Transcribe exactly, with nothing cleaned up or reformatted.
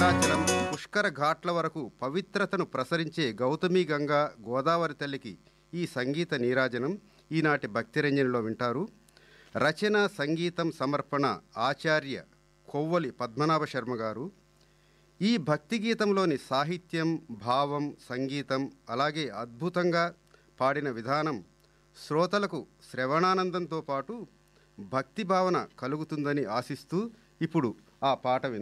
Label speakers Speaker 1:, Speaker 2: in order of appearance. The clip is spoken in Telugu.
Speaker 1: భద్రాచలం పుష్కర ఘాట్ల వరకు పవిత్రతను ప్రసరించే గౌతమి గంగా గోదావరి తల్లికి ఈ సంగీత నీరాజనం ఈనాటి భక్తిరంజనిలో వింటారు. రచన సంగీతం సమర్పణ ఆచార్య కొవ్వలి పద్మనాభ శర్మ గారు. ఈ భక్తి గీతంలోని సాహిత్యం, భావం, సంగీతం అలాగే అద్భుతంగా పాడిన విధానం శ్రోతలకు శ్రవణానందంతో పాటు భక్తి భావన కలుగుతుందని ఆశిస్తూ ఇప్పుడు ఆ పాట విందాం.